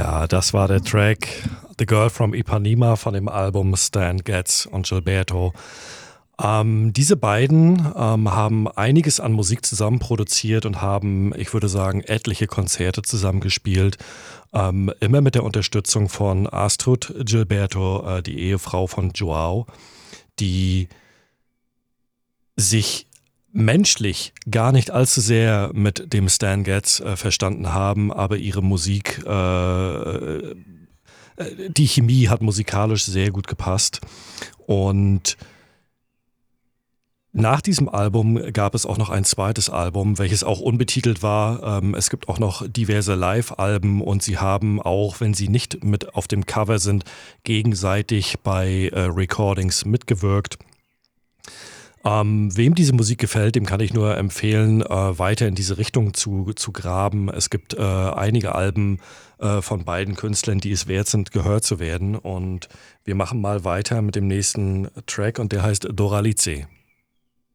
Ja, das war der Track The Girl from Ipanema von dem Album Stan Getz und Gilberto. Diese beiden haben einiges an Musik zusammen produziert und haben, ich würde sagen, etliche Konzerte zusammengespielt. Immer mit der Unterstützung von Astrud Gilberto, die Ehefrau von Joao, die sich menschlich gar nicht allzu sehr mit dem Stan Getz verstanden haben, aber ihre Musik, die Chemie hat musikalisch sehr gut gepasst. Und nach diesem Album gab es auch noch ein zweites Album, welches auch unbetitelt war. Es gibt auch noch diverse Live-Alben und sie haben auch, wenn sie nicht mit auf dem Cover sind, gegenseitig bei Recordings mitgewirkt. Wem diese Musik gefällt, dem kann ich nur empfehlen, weiter in diese Richtung zu graben. Es gibt einige Alben von beiden Künstlern, die es wert sind, gehört zu werden. Und wir machen mal weiter mit dem nächsten Track und der heißt Doralice.